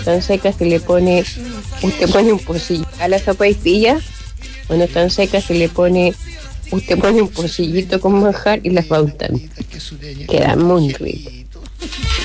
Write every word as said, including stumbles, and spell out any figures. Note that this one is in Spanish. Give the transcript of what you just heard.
Tan seca se le pone, usted pone un pocillo a la sopaipilla. Cuando están secas se le pone, usted pone un pocillito con manjar y las va untando. Queda muy rico.